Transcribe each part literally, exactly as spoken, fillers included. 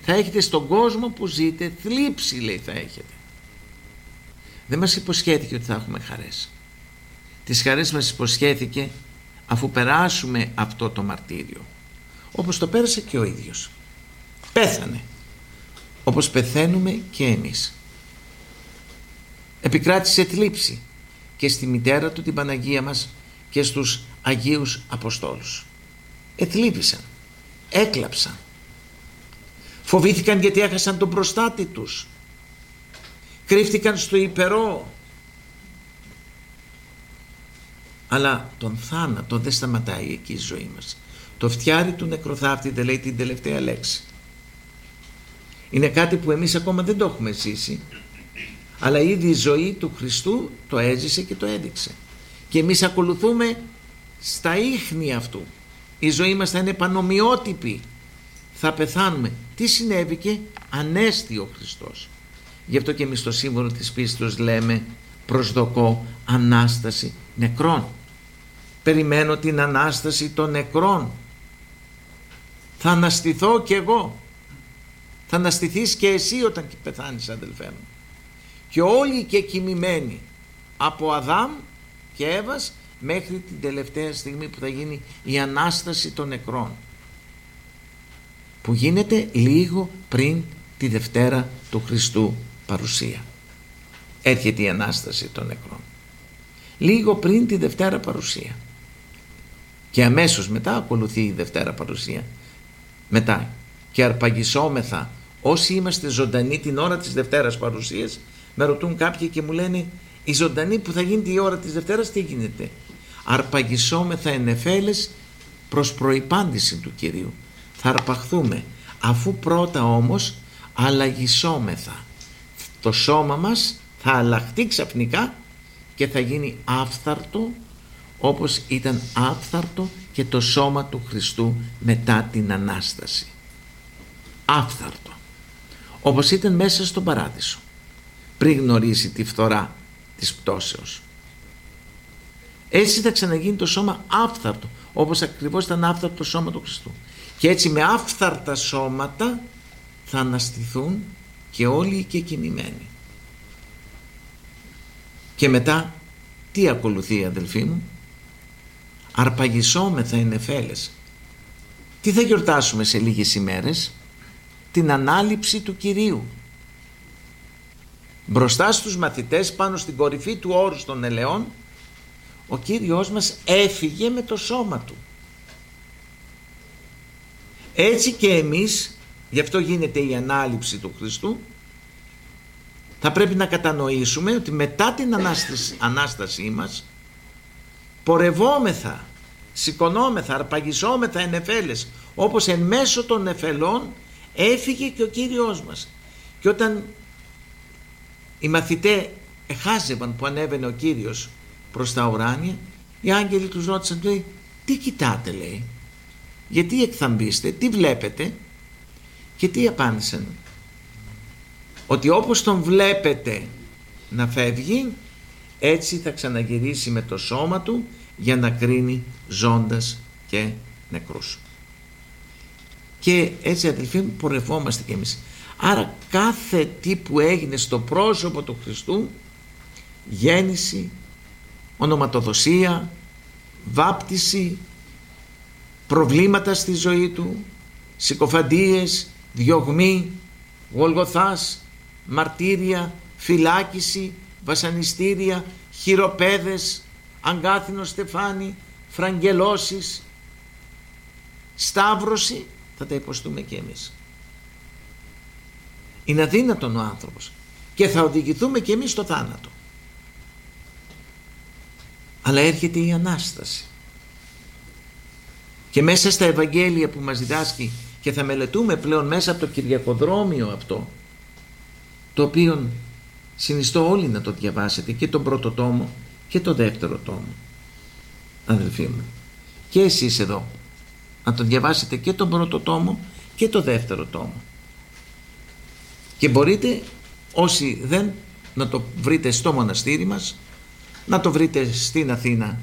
Θα έχετε στον κόσμο που ζείτε θλίψη, λέει, θα έχετε. Δεν μας υποσχέθηκε ότι θα έχουμε χαρές. Τις χαρές μας υποσχέθηκε αφού περάσουμε αυτό το μαρτύριο, όπως το πέρασε και ο ίδιος. Πέθανε όπως πεθαίνουμε και εμείς. Επικράτησε θλίψη και στη μητέρα του την Παναγία μας και στους Αγίους Αποστόλους. Εθλίβησαν, έκλαψαν, φοβήθηκαν γιατί έχασαν τον προστάτη τους, κρύφτηκαν στο υπερό. Αλλά τον θάνατο δεν σταματάει εκεί η ζωή μας. Το φτιάρι του νεκροθάφτη δεν λέει την τελευταία λέξη. Είναι κάτι που εμείς ακόμα δεν το έχουμε ζήσει, αλλά ήδη η ζωή του Χριστού το έζησε και το έδειξε. Και εμείς ακολουθούμε στα ίχνη αυτού. Η ζωή μας θα είναι πανομοιότυπη. Θα πεθάνουμε. Τι συνέβηκε? Ανέστη ο Χριστός. Γι' αυτό και εμείς στο σύμβολο της πίστεως λέμε προσδοκώ Ανάσταση νεκρών. Περιμένω την Ανάσταση των νεκρών. Θα αναστηθώ κι εγώ. Θα αναστηθείς και εσύ όταν πεθάνεις, αδελφέ μου. Και όλοι και κοιμημένοι από Αδάμ και Εύας μέχρι την τελευταία στιγμή που θα γίνει η Ανάσταση των νεκρών, που γίνεται λίγο πριν τη Δευτέρα του Χριστού παρουσία. Έρχεται η Ανάσταση των νεκρών λίγο πριν τη Δευτέρα παρουσία και αμέσως μετά ακολουθεί η Δευτέρα παρουσία. Μετά και αρπαγισόμεθα όσοι είμαστε ζωντανοί την ώρα της Δευτέρας παρουσίας. Με ρωτούν κάποιοι και μου λένε η ζωντανή που θα γίνει τη ώρα της Δευτέρας τι γίνεται? Αρπαγισόμεθα εν νεφέλες προς προϋπάντηση του Κυρίου. Θα αρπαχθούμε αφού πρώτα όμως αλλαγισόμεθα. Το σώμα μας θα αλλάχτεί ξαφνικά και θα γίνει άφθαρτο όπως ήταν άφθαρτο και το σώμα του Χριστού μετά την Ανάσταση. Άφθαρτο όπως ήταν μέσα στον Παράδεισο πριν γνωρίσει τη φθορά της πτώσεως. Έτσι θα ξαναγίνει το σώμα άφθαρτο όπως ακριβώς ήταν άφθαρτο το σώμα του Χριστού. Και έτσι με άφθαρτα σώματα θα αναστηθούν και όλοι οι κεκοιμημένοι. Και μετά τι ακολουθεί, αδελφοί μου? Αρπαγισόμεθα εν νεφέλες. Τι θα γιορτάσουμε σε λίγες ημέρες? Την ανάληψη του Κυρίου. Μπροστά στους μαθητές πάνω στην κορυφή του όρους των ελαιών ο Κύριος μας έφυγε με το σώμα του. Έτσι και εμείς, γι' αυτό γίνεται η ανάληψη του Χριστού, θα πρέπει να κατανοήσουμε ότι μετά την Ανάσταση, Ανάστασή μας πορευόμεθα, σηκωνόμεθα, αρπαγισόμεθα εν νεφέλες, όπως εν μέσω των νεφελών έφυγε και ο Κύριος μας. Και όταν οι μαθητές εχάζευαν που ανέβαινε ο Κύριος προς τα ουράνια, οι άγγελοι τους ρώτησαν, λέει, τι κοιτάτε, λέει, γιατί εκθαμπείστε, τι βλέπετε? Και τι απάντησαν? Ότι όπως τον βλέπετε να φεύγει, έτσι θα ξαναγυρίσει με το σώμα του για να κρίνει ζώντας και νεκρούς. Και έτσι, αδελφοί μου, πορευόμαστε κι εμείς. Άρα κάθε τι που έγινε στο πρόσωπο του Χριστού, γέννηση, ονοματοδοσία, βάπτιση, προβλήματα στη ζωή του, συκοφαντίες, διωγμή, γολγοθάς, μαρτύρια, φυλάκιση, βασανιστήρια, χειροπέδες, αγκάθινο στεφάνι, φραγγελώσεις, σταύρωση, θα τα υποστούμε και εμείς. Είναι αδύνατον ο άνθρωπος και θα οδηγηθούμε και εμείς στο θάνατο. Αλλά έρχεται η Ανάσταση. Και μέσα στα Ευαγγέλια που μας διδάσκει και θα μελετούμε πλέον μέσα από το Κυριακοδρόμιο αυτό, το οποίο συνιστώ όλοι να το διαβάσετε, και τον πρώτο τόμο και το δεύτερο τόμο, αδελφοί μου, και εσείς εδώ να το διαβάσετε και τον πρώτο τόμο και το δεύτερο τόμο. Και μπορείτε, όσοι δεν, να το βρείτε στο μοναστήρι μας, να το βρείτε στην Αθήνα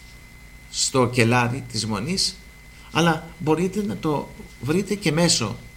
στο κελάρι της Μονής, αλλά μπορείτε να το βρείτε και μέσω